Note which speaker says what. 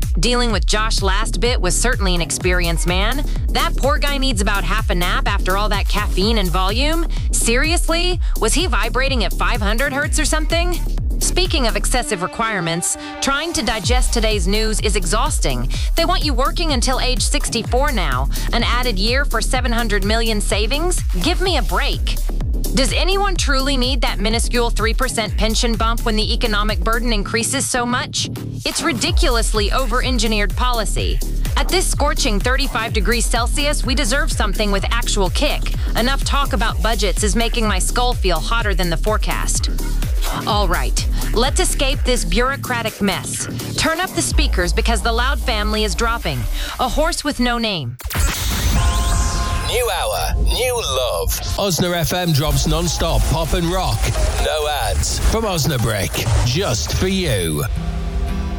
Speaker 1: Dealing with Josh last bit was certainly an experience, man. That poor guy needs about half a nap after all that caffeine and volume. Seriously? Was he vibrating at 500 hertz or something? Speaking of excessive requirements, trying to digest today's news is exhausting. They want you working until age 64 now. An added year for 700 million savings? Give me a break. Does anyone truly need that minuscule 3% pension bump when the economic burden increases so much? It's ridiculously over-engineered policy. At this scorching 35 degrees Celsius, we deserve something with actual kick. Enough talk about budgets is making my skull feel hotter than the forecast. All right, let's escape this bureaucratic mess. Turn up the speakers because the Loud family is dropping. A horse with no name.
Speaker 2: New hour, new love. Osna FM drops non-stop pop and rock. No ads from Osnabrick, just for you.